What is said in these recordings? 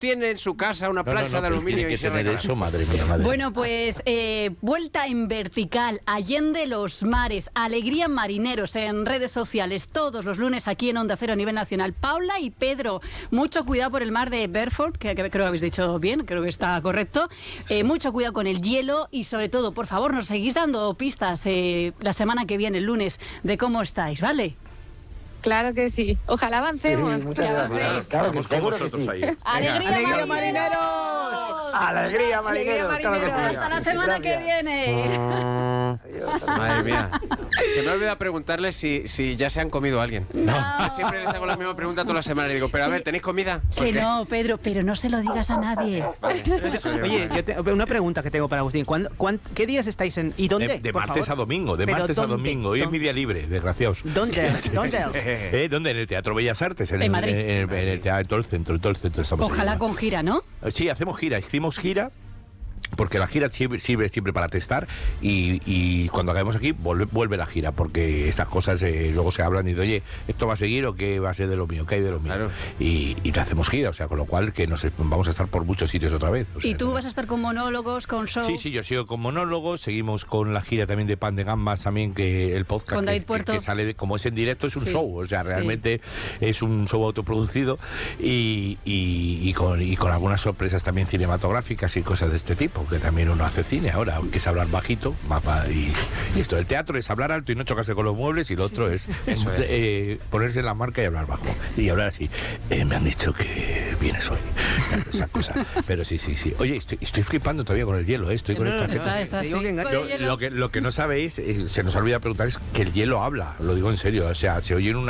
tiene en su casa una plancha de pero aluminio tiene y que se tener regala. eso, madre mía, madre. Bueno, pues vuelta en vertical, allende los mares, alegría marineros en redes sociales, todos los lunes aquí en Onda Cero a nivel nacional. Paula y Pedro, mucho cuidado por el mar de Bedford, que creo que habéis dicho bien, creo que está correcto. Mucho cuidado con el hielo y sobre todo, por favor, nos seguís dando pistas la semana que viene, el lunes, de cómo estáis, ¿vale? Claro que sí. Ojalá avancemos. Sí, muchas Que gracias. avancéis. Claro que Vamos con seguro que vosotros sí. ahí. ¡Alegría, ¡Alegría, marineros! Alegría, marineros. Claro que sí. Hasta la semana que viene. Adiós. Madre mía. Se me olvida preguntarles si ya se han comido a alguien. No. Siempre les hago la misma pregunta toda la semana y digo, pero a ver, ¿tenéis comida? Que no, Pedro, pero no se lo digas a nadie. Oye, una pregunta que tengo para Agustín. ¿Qué días estáis en y dónde? De por martes favor? a domingo, de ¿Pero martes a dónde? domingo. Hoy es mi día libre, desgraciados. ¿Dónde? ¿Dónde? En el Teatro Bellas Artes, En Madrid. en el teatro, en todo el centro estamos. Ojalá ahí. con gira, ¿no? Sí, hicimos gira. Porque la gira sirve siempre para testar y cuando acabemos aquí vuelve la gira, porque estas cosas luego se hablan y dicen, oye, ¿esto va a seguir o qué va a ser de lo mío? ¿Qué hay de lo mío? Claro. Y te hacemos gira, o sea, con lo cual que vamos a estar por muchos sitios otra vez. O sea, ¿Y tú vas a estar con monólogos, con show? Sí, yo sigo con monólogos, seguimos con la gira también de Pan de Gambas, también que el podcast Con David que Puerto. sale, como es en directo, es un Sí, show, o sea, sí. realmente es un show autoproducido y con algunas sorpresas también cinematográficas y cosas de este tipo, que también uno hace cine ahora, que es hablar bajito, y esto, el teatro es hablar alto y no chocarse con los muebles, y lo otro es ponerse la marca y hablar bajo, y hablar así, me han dicho que vienes hoy, esas cosas, pero sí, oye, estoy flipando todavía con el hielo, estoy con esta gente. Está, sí. Digo que Con el hielo. Lo que no sabéis, se nos olvida preguntar, es que el hielo habla, lo digo en serio, o sea, se oyen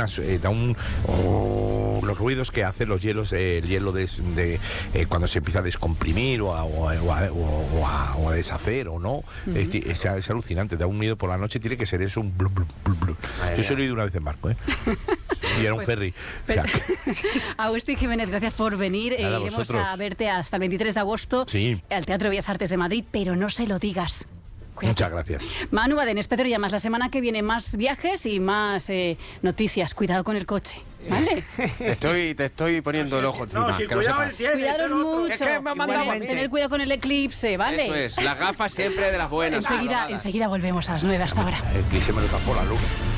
los ruidos que hacen los hielos, el hielo cuando se empieza a descomprimir o a deshacer o no, es alucinante, da un miedo por la noche, tiene que ser eso, un blu, blu, blu, blu. Yo se lo he oído una vez en barco, y era un Pues, ferry. O sea, Agustín Jiménez, gracias por venir. Nada, Iremos vosotros. a verte hasta el 23 de agosto Sí. al Teatro Bellas Artes de Madrid, pero no se lo digas. Cuídate. muchas gracias. Manu Badenes, Pedro Llamas, la semana que viene más viajes y más noticias. Cuidado con el coche, ¿vale? Te estoy poniendo el ojo encima. que lo sepas. Cuidaros mucho. Es que me ha mandado a mí. Tener cuidado con el eclipse, ¿vale? Eso es, las gafas siempre de las buenas. Enseguida volvemos a las 9 hasta ahora. El cliché me lo tapó la luz.